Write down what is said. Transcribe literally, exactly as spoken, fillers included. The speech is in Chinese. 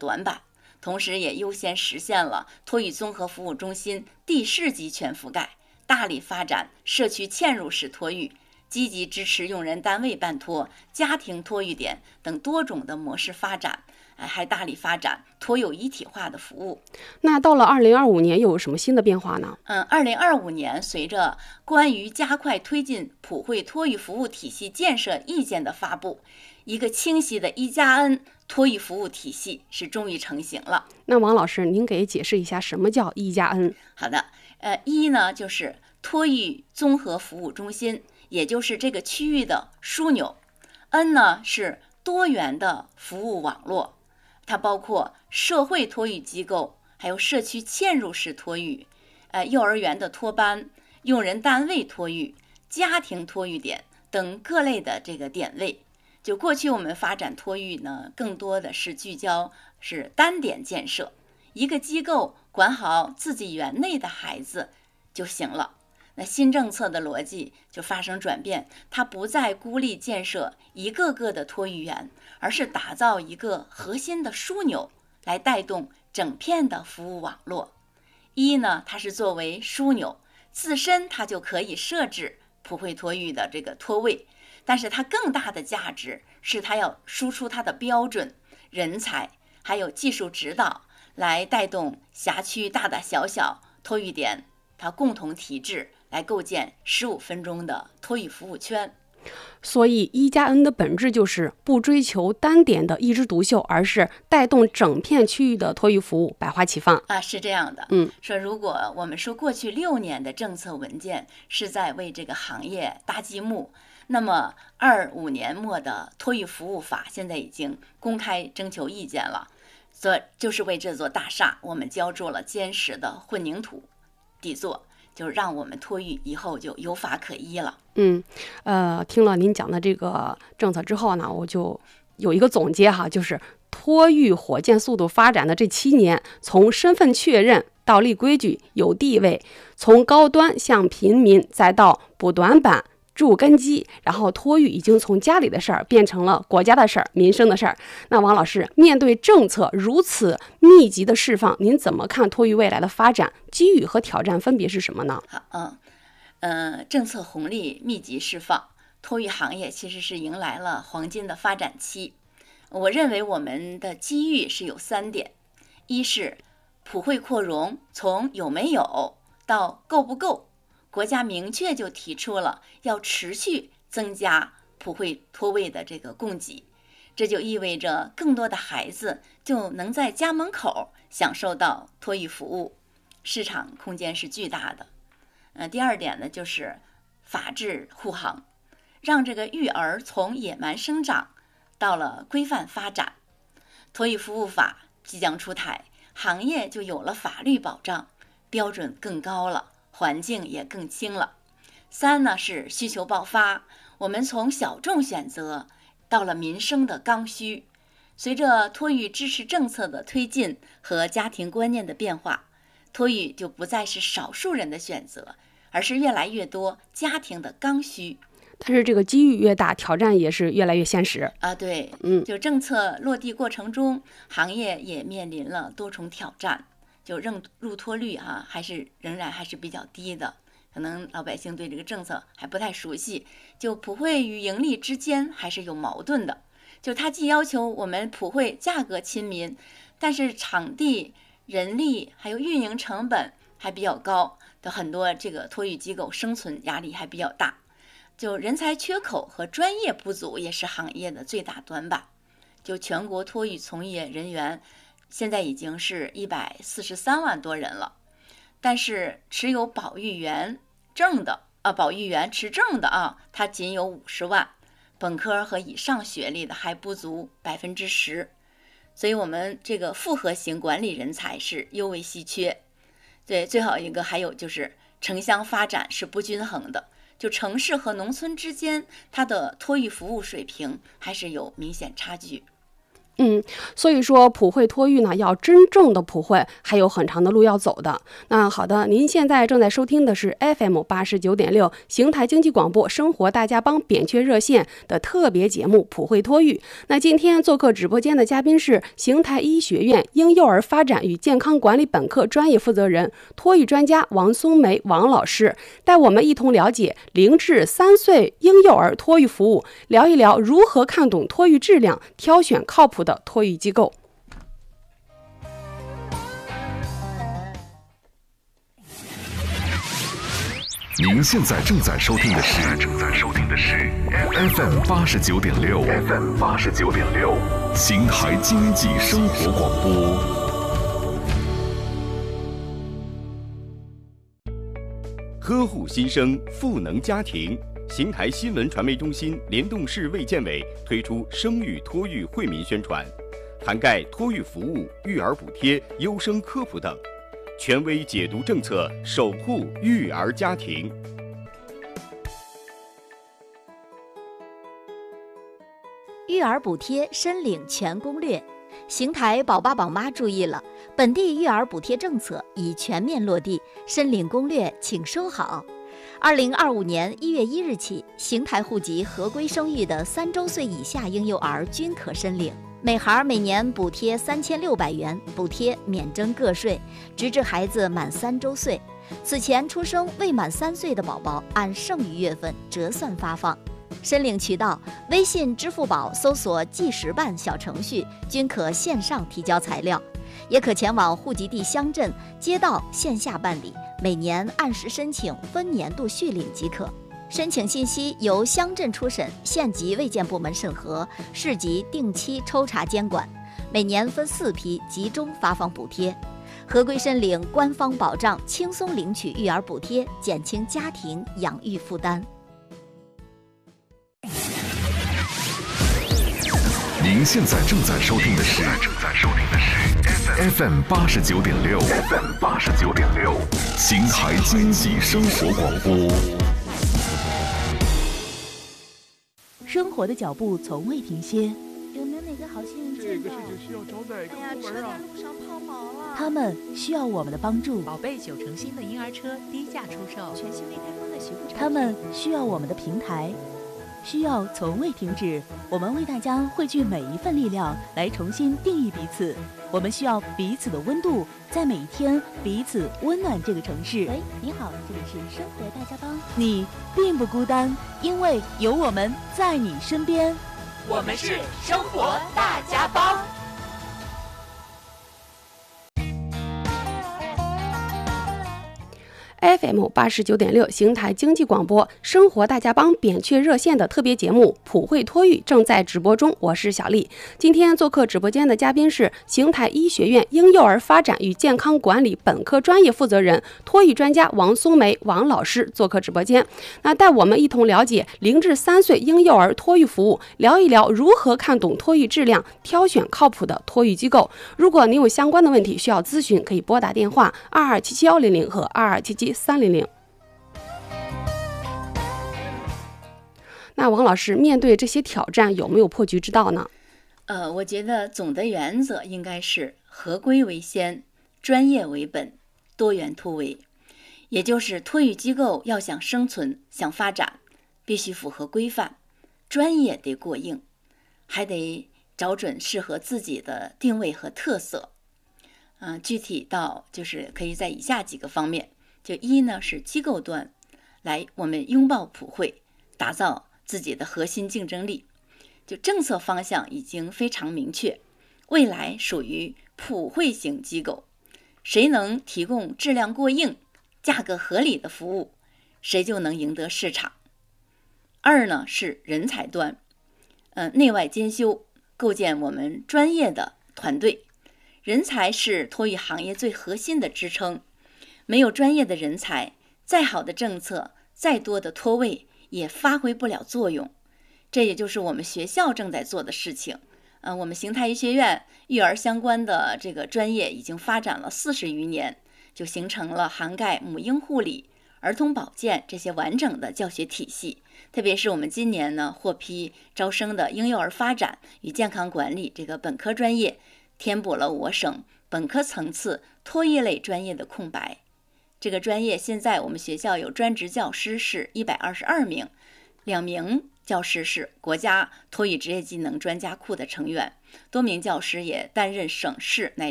短板，同时也优先实现了托育综合服务中心第市级全覆盖，大力发展社区嵌入式托育，积极支持用人单位办托、家庭托育点等多种的模式发展，还大力发展托幼一体化的服务。 那到了二零二五年又有什么新的变化呢？ 嗯，二零二五年随着关于加快推进普惠托育服务体系建设意见的发布，一个清晰的一加 N 托育服务体系是终于成型了。 那王老师，您给解释一下什么叫一加 N？ 好的，呃，一呢就是托育综合服务中心，也就是这个区域的枢纽。N 呢是多元的服务网络，它包括社会托育机构，还有社区嵌入式托育，呃，幼儿园的托班、用人单位托育、家庭托育点等各类的这个点位。就过去我们发展托育呢，更多的是聚焦是单点建设，一个机构管好自己园内的孩子就行了。那新政策的逻辑就发生转变，它不再孤立建设一个个的托育园，而是打造一个核心的枢纽，来带动整片的服务网络。一呢，它是作为枢纽，自身它就可以设置普惠托育的这个托位，但是它更大的价值是它要输出它的标准、人才，还有技术指导，来带动辖区大大小小托育点，它共同提质，来构建十五分钟的托育服务圈。 所以一加 N 的本质就是不追求单点的一枝独秀，而是带动整片区域的托育服务百花齐放啊，是这样的。 嗯， 说如果我们说过去六年的政策文件是在为这个行业搭积木，那么二五年末的托育服务法现在已经公开征求意见了，所以就是为这座大厦我们浇筑了坚实的混凝土底座，就让我们托育以后就有法可依了。 嗯，呃，听了您讲的这个政策之后呢，我就有一个总结哈，就是托育火箭速度发展的这七年，从身份确认到立规矩、有地位，从高端向平民，再到补短板、筑根基，然后托育已经从家里的事儿变成了国家的事儿、民生的事儿。那王老师，面对政策如此密集的释放，您怎么看托育未来的发展？机遇和挑战分别是什么呢？ 好，嗯。呃，政策红利密集释放，托育行业其实是迎来了黄金的发展期。我认为我们的机遇是有三点：一是普惠扩容，从有没有到够不够，国家明确就提出了要持续增加普惠托位的这个供给，这就意味着更多的孩子就能在家门口享受到托育服务，市场空间是巨大的。呃，第二点呢，就是法治护航，让这个育儿从野蛮生长到了规范发展。托育服务法即将出台，行业就有了法律保障，标准更高了，环境也更轻了。三呢是需求爆发，我们从小众选择到了民生的刚需。随着托育支持政策的推进和家庭观念的变化，托育就不再是少数人的选择，而是越来越多家庭的刚需。 但是这个机遇越大，挑战也是越来越现实啊。对， 嗯， 就政策落地过程中，行业也面临了多重挑战，就认入托率啊，还是仍然还是比较低的。可能老百姓对这个政策还不太熟悉，就普惠与盈利之间还是有矛盾的。就它既要求我们普惠价格亲民，但是场地、人力还有运营成本还比较高的，很多这个托育机构生存压力还比较大，就人才缺口和专业不足也是行业的最大短板。就全国托育从业人员现在已经是一百四十三万多人了，但是持有保育员证的啊，保育员持证的啊，它仅有五十万，本科和以上学历的还不足百分之十。所以我们这个复合型管理人才是尤为稀缺。对，最好一个还有就是城乡发展是不均衡的，就城市和农村之间它的托育服务水平还是有明显差距。 嗯，所以说普惠托育呢，要真正的普惠，还有很长的路要走的。那好的，您现在正在收听的是 F M 八十九点六邢台经济广播生活大家帮扁鹊热线的特别节目普惠托育。那今天做客直播间的嘉宾是邢台医学院婴幼儿发展与健康管理本科专业负责人、托育专家王松梅王老师，带我们一同了解零至三岁婴幼儿托育服务，聊一聊如何看懂托育质量，挑选靠谱的托育机构。 您现在正在收听的是正在收听的是 F M 八十九点六 F M 八十九点六邢台经济生活广播。 呵护新生，赋能家庭。邢台新闻传媒中心联动市卫健委推出生育托育惠民宣传，涵盖托育服务、育儿补贴、优生科普等，权威解读政策，守护育儿家庭。 育儿补贴申领全攻略。邢台宝爸宝妈注意了，本地育儿补贴政策已全面落地，申领攻略请收好。二零二五年一月一日起，邢台户籍合规生育的三周岁以下婴幼儿均可申领，每孩每年补贴三千六百元，补贴免征个税，直至孩子满三周岁。此前出生未满三岁的宝宝，按剩余月份折算发放。申领渠道：微信、支付宝搜索计时办小程序，均可线上提交材料，也可前往户籍地乡镇、街道线下办理，每年按时申请，分年度续领即可。申请信息由乡镇初审、县级卫健部门审核，市级定期抽查监管，每年分四批集中发放补贴。合规申领，官方保障，轻松领取育儿补贴，减轻家庭养育负担。 您现在正在收听的是正在收听的是 F M 八十九点六 F M 八十九点六邢台经济生活广播。 生活的脚步从未停歇， 有没有哪个好心人这个事情需要找哪个部门啊？ 路上抛锚了。 他们需要我们的帮助。 宝贝九成新的婴儿车低价出售， 全新未开封的徐汇。 他们需要我们的平台，需要从未停止。我们为大家汇聚每一份力量，来重新定义彼此。我们需要彼此的温度，在每一天彼此温暖这个城市。 喂，你好，这里是生活大家帮。 你并不孤单，因为有我们在你身边。 我们是生活大家帮。 F M 八十九点六邢台经济广播生活大家帮扁鹊热线的特别节目普惠托育正在直播中，我是小丽。今天做客直播间的嘉宾是邢台医学院婴幼儿发展与健康管理本科专业负责人、托育专家王松梅王老师做客直播间，那带我们一同了解零至三岁婴幼儿托育服务，聊一聊如何看懂托育质量，挑选靠谱的托育机构。如果您有相关的问题需要咨询，可以拨打电话二二七七幺零零和二二七七三零零。那王老师，面对这些挑战，有没有破局之道呢？ 呃，我觉得总的原则应该是合规为先，专业为本，多元突围。也就是托育机构要想生存、想发展，必须符合规范，专业得过硬，还得找准适合自己的定位和特色。嗯、呃，具体到就是可以在以下几个方面。就一呢是机构端，来我们拥抱普惠，打造自己的核心竞争力。就政策方向已经非常明确，未来属于普惠型机构，谁能提供质量过硬、价格合理的服务，谁就能赢得市场。二呢是人才端，呃，内外兼修，构建我们专业的团队。人才是托育行业最核心的支撑。没有专业的人才，再好的政策，再多的托位也发挥不了作用。这也就是我们学校正在做的事情。呃，我们邢台医学院育儿相关的这个专业已经发展了四十余年，就形成了涵盖母婴护理、 儿童保健这些完整的教学体系。特别是我们今年呢获批招生的婴幼儿发展与健康管理这个本科专业，填补了我省本科层次托育类专业的空白。这个专业现在我们学校有专职教师是一百二十二名，两名教师是国家托育职业技能专家库的成员，多名教师也担任省市乃